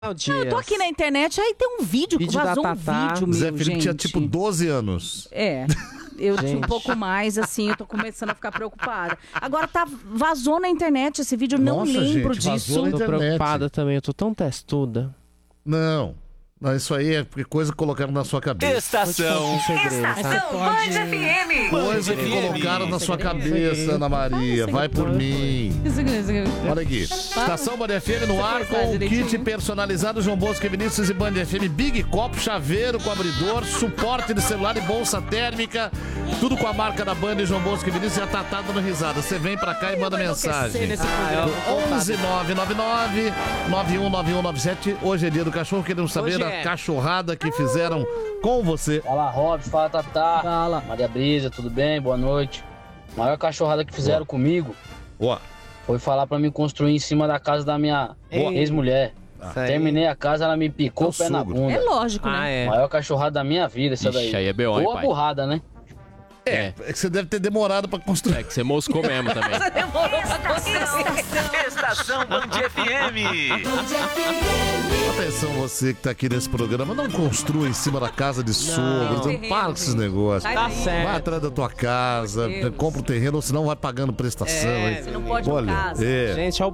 Eu tô aqui na internet, aí tem um vídeo, vazou um vídeo meu, Zé Felipe tinha tipo 12 anos. É, eu tinha um pouco mais, assim, eu tô começando a ficar preocupada. Agora vazou na internet esse vídeo, eu não lembro disso. Eu tô preocupada também, eu tô tão testuda. Não, isso aí é porque coisa que colocaram na sua cabeça. Estação Band FM. Coisa que colocaram na sua cabeça, Ana Maria. Vai por mim. Olha aqui. Estação Band FM no ar com o kit personalizado João Bosco e Vinícius e Band FM. Big Copo, chaveiro com abridor, suporte de celular e bolsa térmica. Tudo com a marca da Band e João Bosco e Vinícius. Já tá dando risada. Você vem pra cá e manda mensagem. 11999-919197. Hoje é dia do cachorro. Queremos saber da cachorrada que fizeram com você. Fala, Rob, fala, Tatá. Fala. Maria Brisa, tudo bem? Boa noite. A maior cachorrada que fizeram comigo foi falar pra me construir em cima da casa da minha ex-mulher. Terminei a casa, ela me picou o pé na bunda. É lógico, né? Maior cachorrada da minha vida, essa daí. Aí é B.O., Boa burrada, né? É que você deve ter demorado pra construir. É que você moscou mesmo também. Você demorou pra construir. Estação Band FM. Atenção você que tá aqui nesse programa, não construa em cima da casa de sogros, não para com esses negócios. Tá certo. Vai atrás da tua casa, compra um terreno, ou senão vai pagando prestação. Você não pode Olha, casa. Gente,